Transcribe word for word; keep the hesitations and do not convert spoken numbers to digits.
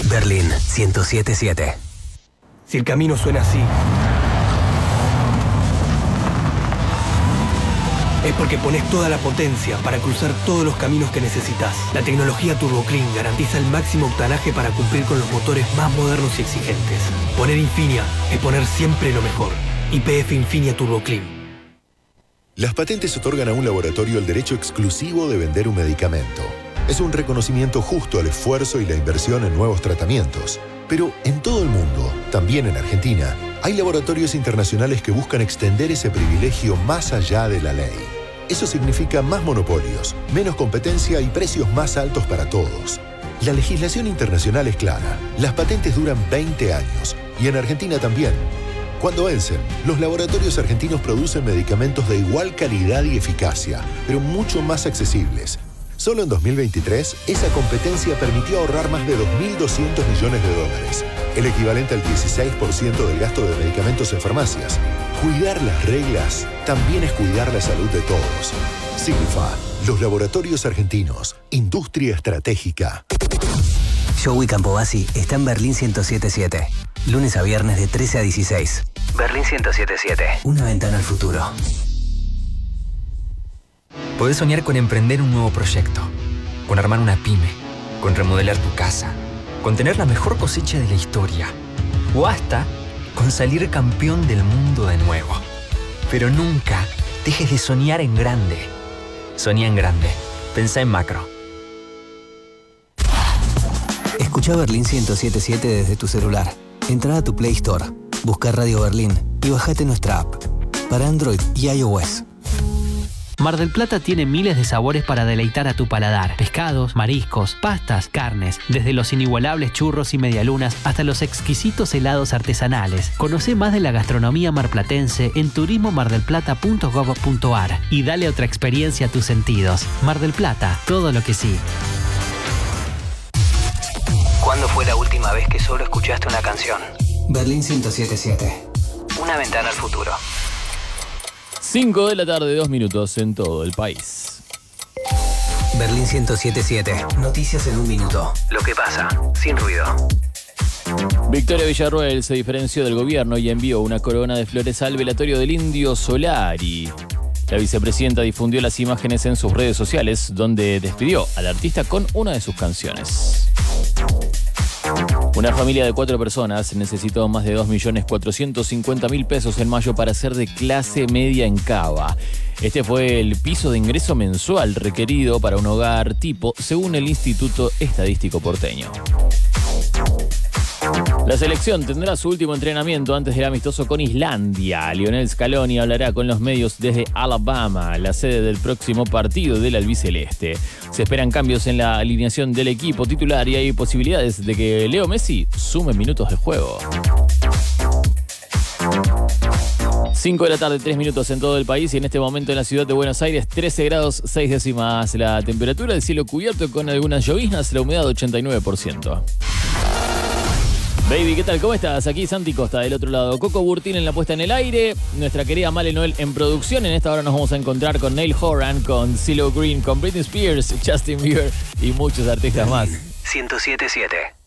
Berlín ciento siete siete. Si el camino suena así, es porque pones toda la potencia para cruzar todos los caminos que necesitas. La tecnología Turbo Clean garantiza el máximo octanaje para cumplir con los motores más modernos y exigentes. Poner Infinia es poner siempre lo mejor. Y P F Infinia Turbo Clean. Las patentes otorgan a un laboratorio el derecho exclusivo de vender un medicamento. Es un reconocimiento justo al esfuerzo y la inversión en nuevos tratamientos. Pero en todo el mundo, también en Argentina, hay laboratorios internacionales que buscan extender ese privilegio más allá de la ley. Eso significa más monopolios, menos competencia y precios más altos para todos. La legislación internacional es clara. Las patentes duran veinte años y en Argentina también. Cuando vencen, los laboratorios argentinos producen medicamentos de igual calidad y eficacia, pero mucho más accesibles. Solo en dos mil veintitrés, esa competencia permitió ahorrar más de dos mil doscientos millones de dólares, el equivalente al dieciséis por ciento del gasto de medicamentos en farmacias. Cuidar las reglas también es cuidar la salud de todos. Signifa, los laboratorios argentinos, industria estratégica. Joey Campobasi está en Berlín ciento siete siete. Lunes a viernes de trece a dieciséis. Berlín ciento siete siete. Una ventana al futuro. Podés soñar con emprender un nuevo proyecto, con armar una pyme, con remodelar tu casa, con tener la mejor cosecha de la historia, o hasta con salir campeón del mundo de nuevo. Pero nunca dejes de soñar en grande. Soñá en grande. Pensá en macro. Escucha Berlín ciento siete siete desde tu celular. Entrá a tu Play Store, busca Radio Berlín y bajate nuestra app para Android y iOS. Mar del Plata tiene miles de sabores para deleitar a tu paladar. Pescados, mariscos, pastas, carnes, desde los inigualables churros y medialunas hasta los exquisitos helados artesanales. Conoce más de la gastronomía marplatense en turismo mar del plata punto gov punto ar y dale otra experiencia a tus sentidos. Mar del Plata, todo lo que sí. ¿Cuándo fue la última vez que solo escuchaste una canción? Berlín ciento siete siete. Una ventana al futuro. cinco de la tarde, dos minutos en todo el país. Berlín ciento siete siete. Noticias en un minuto. Lo que pasa, sin ruido. Victoria Villarroel se diferenció del gobierno y envió una corona de flores al velatorio del Indio Solari. La vicepresidenta difundió las imágenes en sus redes sociales, donde despidió al artista con una de sus canciones. Una familia de cuatro personas necesitó más de dos millones cuatrocientos cincuenta mil pesos en mayo para ser de clase media en Cava. Este fue el piso de ingreso mensual requerido para un hogar tipo, según el Instituto Estadístico Porteño. La selección tendrá su último entrenamiento antes del amistoso con Islandia. Lionel Scaloni hablará con los medios desde Alabama, la sede del próximo partido del albiceleste. Se esperan cambios en la alineación del equipo titular y hay posibilidades de que Leo Messi sume minutos de juego. cinco de la tarde, tres minutos en todo el país y en este momento en la ciudad de Buenos Aires, trece grados, seis décimas la temperatura, el cielo cubierto con algunas lloviznas, la humedad ochenta y nueve por ciento. Baby, ¿qué tal? ¿Cómo estás? Aquí Santi Costa del otro lado. Coco Burtín en la puesta en el aire. Nuestra querida Male Noel en producción. En esta hora nos vamos a encontrar con Neil Horan, con CeeLo Green, con Britney Spears, Justin Bieber y muchos artistas más. ciento siete siete.